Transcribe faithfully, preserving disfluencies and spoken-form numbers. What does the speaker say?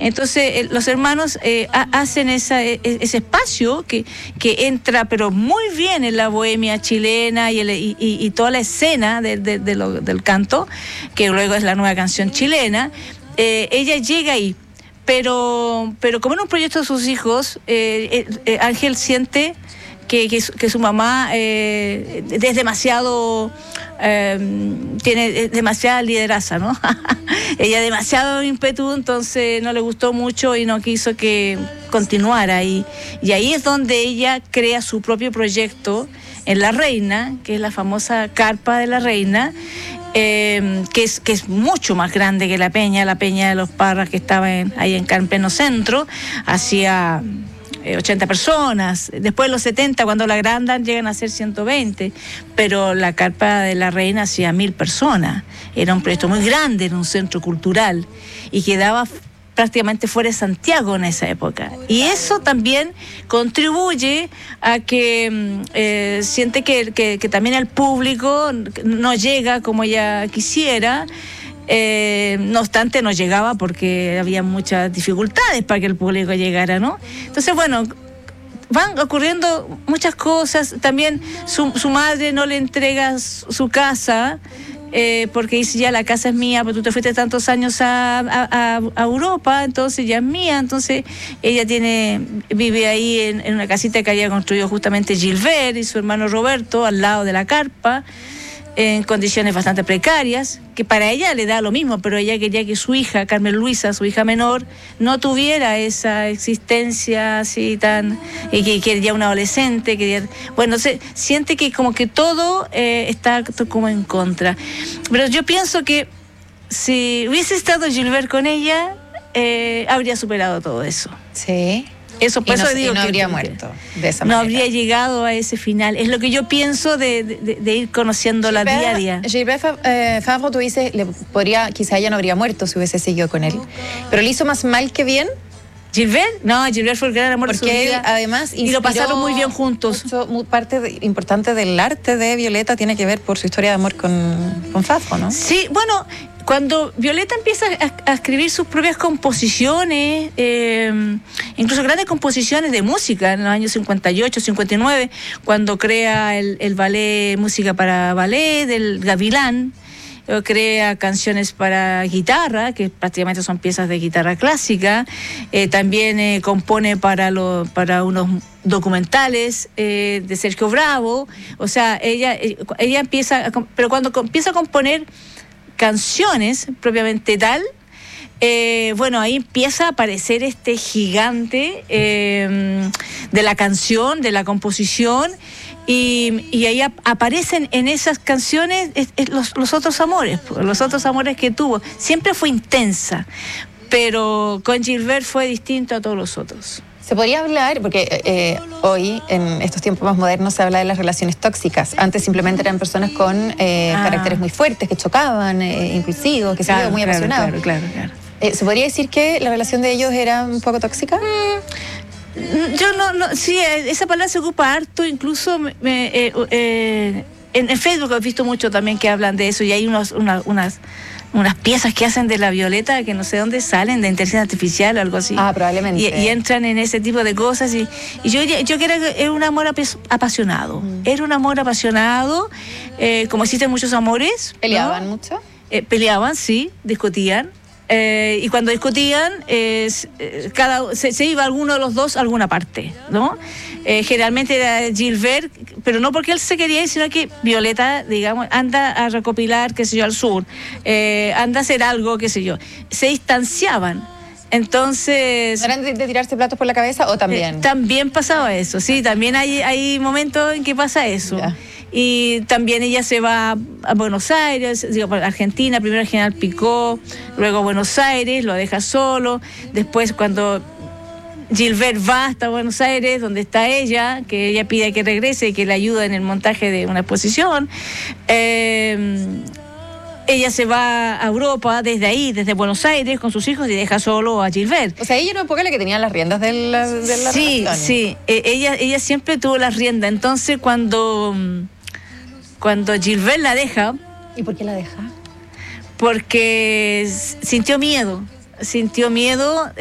Entonces eh, los hermanos eh, ha, hacen esa, ese espacio que, que entra pero muy bien en la bohemia chilena y, el, y, y, y toda la escena de, de, de lo, del canto, que luego es la nueva canción chilena. Eh, ella llega ahí, pero, pero como en un proyecto de sus hijos, eh, eh, Ángel siente que, que, su, que su mamá eh, es demasiado, eh, tiene demasiada lideraza, ¿no? Ella demasiado ímpetu, entonces no le gustó mucho y no quiso que continuara. Y, y ahí es donde ella crea su propio proyecto en La Reina, que es la famosa carpa de La Reina, eh, que, es, que es mucho más grande que la peña, la peña de los Parras que estaba en, ahí en Pleno Centro, hacía ochenta personas. Después de los setenta, cuando la agrandan, llegan a ser ciento veinte, pero la carpa de La Reina hacía mil personas. Era un proyecto muy grande, era un centro cultural y quedaba prácticamente fuera de Santiago en esa época. Y eso también contribuye a que eh, siente que, que, que también el público no llega como ella quisiera. Eh, no obstante, no llegaba porque había muchas dificultades para que el público llegara, ¿no? Entonces, bueno, van ocurriendo muchas cosas. También su, su madre no le entrega su casa, eh, porque dice, ya la casa es mía, pero tú te fuiste tantos años a, a, a Europa, entonces ya es mía. Entonces ella tiene vive ahí en, en una casita que había construido justamente Gilbert y su hermano Roberto, al lado de la carpa, en condiciones bastante precarias, que para ella le da lo mismo, pero ella quería que su hija, Carmen Luisa, su hija menor, no tuviera esa existencia así tan, y que quería una adolescente, quería, bueno, se siente que como que todo eh, está como en contra. Pero yo pienso que si hubiese estado Gilbert con ella, eh, habría superado todo eso. Sí. Eso, por y no, eso digo y no que, habría que, muerto de esa no manera. habría llegado a ese final. Es lo que yo pienso de, de, de ir conociéndola Gilbert, día a día. Gilbert eh, Favre, tú dices, le podría, quizá ella no habría muerto si hubiese seguido con él, pero le hizo más mal que bien. ¿Gilbert? No, Gilbert fue el gran amor porque de su él vida. además y lo pasaron muy bien juntos. Mucho, muy, parte de, importante del arte de Violeta tiene que ver por su historia de amor con, con Fafo, ¿no? Sí, bueno, cuando Violeta empieza a, a escribir sus propias composiciones, eh, incluso grandes composiciones de música en los años cincuenta y ocho, cincuenta y nueve, cuando crea el, el ballet Música para Ballet del Gavilán, crea canciones para guitarra, que prácticamente son piezas de guitarra clásica, eh, también eh, compone para, lo, para unos documentales eh, de Sergio Bravo, o sea, ella, ella empieza, a, pero cuando empieza a componer canciones propiamente tal, Eh, bueno, ahí empieza a aparecer este gigante eh, de la canción, de la composición, y, y ahí ap- aparecen en esas canciones es, es los, los otros amores, los otros amores que tuvo. Siempre fue intensa, pero con Gilbert fue distinto a todos los otros. Se podría hablar, porque eh, hoy, en estos tiempos más modernos, se habla de las relaciones tóxicas. Antes simplemente eran personas con eh, ah. caracteres muy fuertes, que chocaban, eh, impulsivos, que claro, se muy claro, apasionados. Claro, claro, claro. Eh, ¿Se podría decir que la relación de ellos era un poco tóxica? Mm, yo no, no, sí, esa palabra se ocupa harto, incluso me, eh, eh, en, en Facebook he visto mucho también que hablan de eso, y hay unos, una, unas, unas piezas que hacen de la Violeta que no sé dónde salen, de inteligencia artificial o algo así. Ah, probablemente. Y, y entran en ese tipo de cosas, y, y yo, yo creo que era un amor apasionado, mm. era un amor apasionado, eh, como existen muchos amores. ¿Peleaban ¿no? mucho? Eh, peleaban, sí, discutían. Eh, y cuando discutían, eh, cada, se, se iba alguno de los dos a alguna parte, ¿no? Eh, generalmente era Gilbert, pero no porque él se quería ir, sino que Violeta, digamos, anda a recopilar, qué sé yo, al sur, eh, anda a hacer algo, qué sé yo. Se distanciaban. Entonces... ¿No eran de, de tirarse platos por la cabeza o también? Eh, también pasaba eso, sí, también hay, hay momentos en que pasa eso. Ya. Y también ella se va a Buenos Aires, digo, a Argentina, primero al General Picó, luego a Buenos Aires, lo deja solo. Después, cuando Gilbert va hasta Buenos Aires, donde está ella, que ella pide que regrese y que le ayude en el montaje de una exposición, eh, ella se va a Europa desde ahí, desde Buenos Aires, con sus hijos, y deja solo a Gilbert. O sea, ella era un poco la que tenía las riendas de la, de la sí, relación. Sí, sí. Eh, ella, ella siempre tuvo las riendas. Entonces, cuando... Cuando Gilbert la deja... ¿Y por qué la deja? Porque sintió miedo, sintió miedo